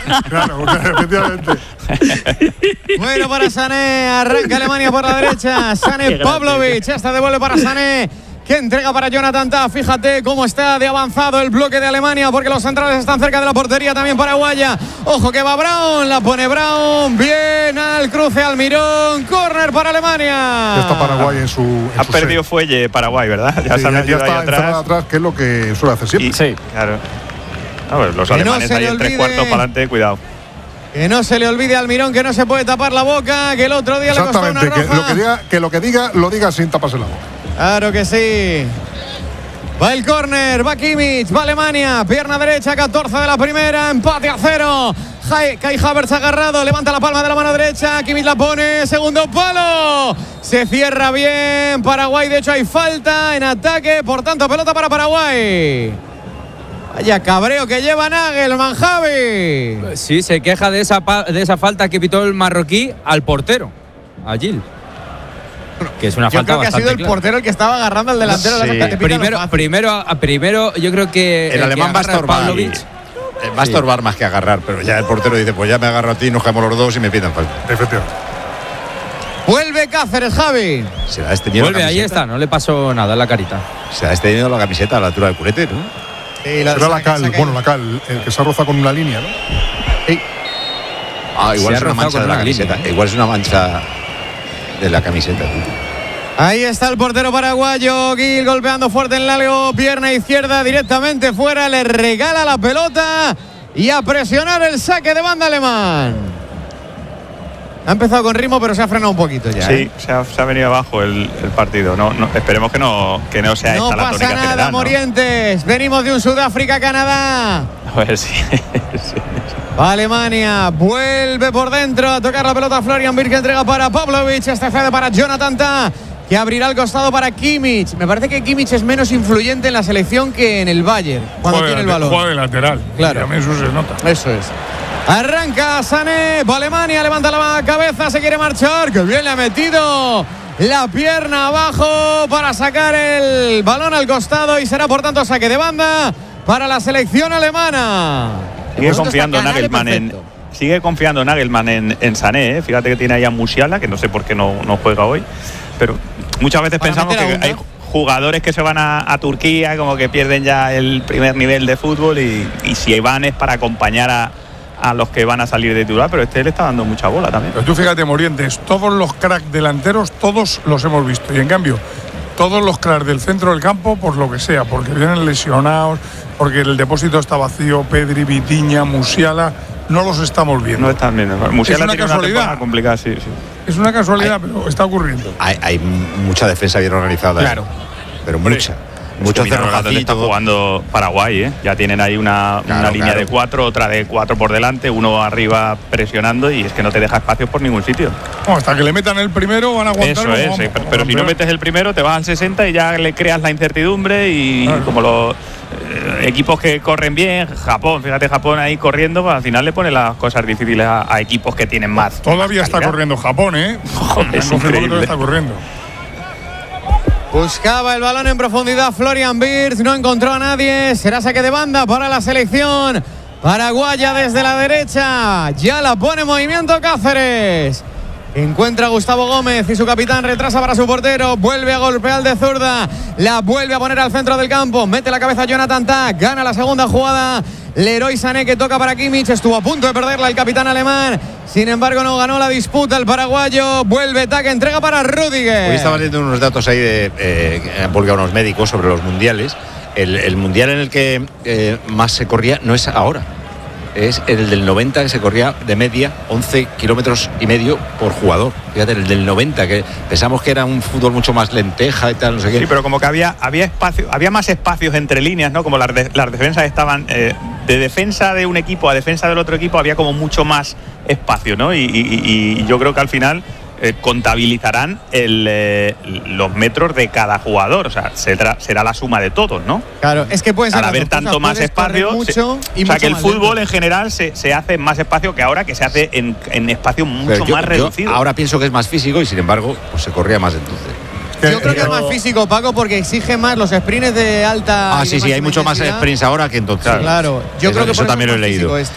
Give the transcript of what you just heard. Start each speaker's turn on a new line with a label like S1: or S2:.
S1: Claro, efectivamente.
S2: Bueno, para Sané, arranca Alemania por la derecha. Sané Pavlovic, esta devuelve para Sané, que entrega para Jonathan Tah. Fíjate cómo está de avanzado el bloque de Alemania, porque los centrales están cerca de la portería también paraguaya. Ojo que va Brown, la pone Brown, bien al cruce Almirón, córner para Alemania.
S1: Ya está Paraguay en su
S3: ha perdido fuelle Paraguay, ¿verdad?
S1: Ya
S3: se ha metido ahí
S1: atrás, que es lo que suele hacer siempre.
S3: Sí, claro. Ver, los alemanes ahí en 3/4 para adelante, cuidado.
S2: Que no se le olvide a Almirón que no se puede tapar la boca, que el otro día le costó una roja.
S1: Que lo que diga, lo diga sin taparse la boca.
S2: Claro que sí. Va el córner, va Kimmich, va Alemania, pierna derecha, 14 de la primera, empate a 0. Kai Havertz agarrado, levanta la palma de la mano derecha, Kimmich la pone, segundo palo. Se cierra bien Paraguay, de hecho hay falta en ataque, por tanto pelota para Paraguay. Vaya cabreo que lleva Nagelsmann, Javi.
S4: Sí, se queja de esa falta que pitó el marroquí al portero, a Gil. Que es una falta bastante clara. Yo creo que ha sido
S2: el portero el que estaba agarrando al delantero.
S4: Sí. Primero, yo creo que
S5: el alemán va a estorbar. Va a estorbar más que agarrar, pero ya el portero dice, pues ya me agarro a ti, nos caemos los dos y me pidan falta.
S1: Efectivamente.
S2: Vuelve Cáceres, Javi.
S5: Se la ha extendido.
S4: Vuelve, ahí está, no le pasó nada en la carita.
S5: Se ha extendido la camiseta a la altura del culete, ¿no?
S1: Será la cal, la cal, el que se ha rozado con una línea, ¿no?
S5: Sí. Igual es una mancha de la camiseta. Igual es una mancha de la camiseta.
S2: Ahí está el portero paraguayo, Gil golpeando fuerte en largo, pierna izquierda directamente fuera, le regala la pelota y a presionar el saque de banda alemán. Ha empezado con ritmo, pero se ha frenado un poquito ya.
S3: Sí, se ha venido abajo el partido. No, esperemos que no sea esta la tónica general.
S2: No pasa nada, Morientes. Venimos de un Sudáfrica-Canadá.
S3: Pues sí.
S2: Alemania vuelve por dentro a tocar la pelota. Florian Wirtz, que entrega para Pavlovic. Este cede para Jonathan Tah, que abrirá el costado para Kimmich. Me parece que Kimmich es menos influyente en la selección que en el Bayern cuando tiene el balón.
S1: Juega de lateral.
S2: Claro.
S1: Y a mí eso se nota.
S2: Eso es. Arranca Sané, va Alemania, levanta la cabeza, se quiere marchar. Que bien le ha metido la pierna abajo para sacar el balón al costado y será por tanto saque de banda para la selección alemana.
S3: Sigue confiando Nagelsmann en Sané, Fíjate que tiene ahí a Musiala, que no sé por qué no juega hoy, pero muchas veces pensamos que hay jugadores que se van a Turquía, como que pierden ya el primer nivel de fútbol y si van es para acompañar a los que van a salir de titular, pero le está dando mucha bola también.
S1: Pero tú fíjate, Morientes, todos los cracks delanteros, todos los hemos visto, y en cambio todos los cracks del centro del campo, por lo que sea, porque vienen lesionados, porque el depósito está vacío, Pedri, Vitinha, Musiala, no los estamos viendo.
S3: No están viendo. Musiala
S1: es una casualidad
S3: complicada, sí.
S1: Es una casualidad, pero está ocurriendo.
S5: Hay mucha defensa bien organizada.
S2: Claro.
S5: Pero mucha. Mucho
S3: donde está jugando Paraguay, Ya tienen ahí una línea de 4, otra de 4 por delante, uno arriba presionando y es que no te deja espacios por ningún sitio.
S1: Hasta que le metan el primero van a aguantar.
S3: Eso es, pero si no metes el primero te vas al 60 y ya le creas la incertidumbre y como los equipos que corren bien, Japón ahí corriendo, pues al final le pone las cosas difíciles a equipos que tienen más.
S1: Todavía está corriendo Japón,
S3: Joder, es increíble.
S1: Está corriendo.
S2: Buscaba el balón en profundidad Florian Wirtz, no encontró a nadie. Será saque de banda para la selección paraguaya desde la derecha. Ya la pone en movimiento Cáceres. Encuentra a Gustavo Gómez y su capitán retrasa para su portero. Vuelve a golpear de zurda. La vuelve a poner al centro del campo. Mete la cabeza Jonathan Tah. Gana la segunda jugada. Leroy Sané, que toca para Kimmich. Estuvo a punto de perderla el capitán alemán. Sin embargo, no ganó la disputa el paraguayo. Vuelve Tah, que entrega para Rüdiger.
S5: Hoy estaba leyendo unos datos ahí que han publicado unos médicos sobre los mundiales. El mundial en el que más se corría no es ahora. Es el del 90, que se corría de media 11 kilómetros y medio por jugador. Fíjate, el del 90, que pensamos que era un fútbol mucho más lenteja y tal, no sé qué.
S3: Sí, pero como que había espacio, había más espacios entre líneas, ¿no? Como las defensas estaban de defensa de un equipo a defensa del otro equipo, había como mucho más espacio, ¿no? Y yo creo que al final contabilizarán los metros de cada jugador, o sea, será la suma de todos, ¿no?
S2: Claro, es que puede ser.
S3: Al haber tanto más espacio, o sea, que el fútbol en general se hace en más espacio que ahora, que se hace en espacio mucho más reducido.
S5: Ahora pienso que es más físico y sin embargo pues se corría más entonces.
S2: Yo creo que es más físico, Paco, porque exige más los sprints de alta.
S5: Sí, hay mucho más sprints ahora que entonces.
S2: Claro, yo creo que
S5: eso también lo he leído.